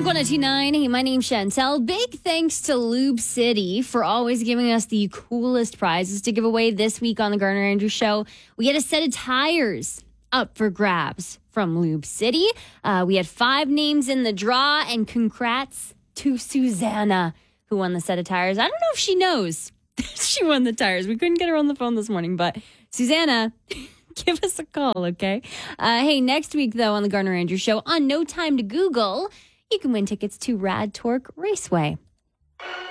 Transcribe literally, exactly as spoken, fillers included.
one oh two point nine. Hey, my name's Chantel. Big thanks to Lube City for always giving us the coolest prizes to give away this week on the Garner Andrews Show. We had a set of tires up for grabs from Lube City. Uh, we had five names in the draw, and congrats to Susanna, who won the set of tires. I don't know if she knows she won the tires. We couldn't get her on the phone this morning, but Susanna, give us a call, okay? Uh, hey, next week, though, on the Garner Andrews Show, on No Time to Google, you can win tickets to Rad Torque Raceway.